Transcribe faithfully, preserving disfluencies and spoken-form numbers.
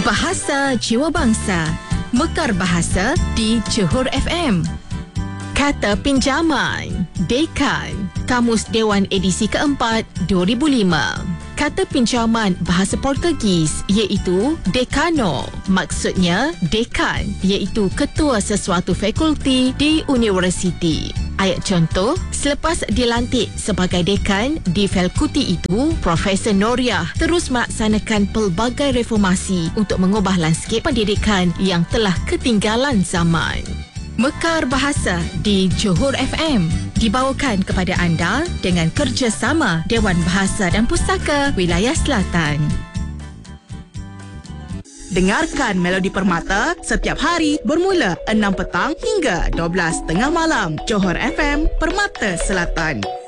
Bahasa Jiwa Bangsa, Mekar Bahasa di Johor F M. Kata pinjaman, Dekan, Kamus Dewan edisi keempat dua ribu lima. Kata pinjaman bahasa Portugis iaitu Decano. Maksudnya dekan iaitu ketua sesuatu fakulti di universiti. Ayat contoh, selepas dilantik sebagai dekan di fakulti itu, Profesor Noriah terus melaksanakan pelbagai reformasi untuk mengubah lanskip pendidikan yang telah ketinggalan zaman. Mekar Bahasa di Johor F M dibawakan kepada anda dengan kerjasama Dewan Bahasa dan Pustaka Wilayah Selatan. Dengarkan Melodi Permata setiap hari bermula enam petang hingga dua belas tengah malam. Johor F M, Permata Selatan.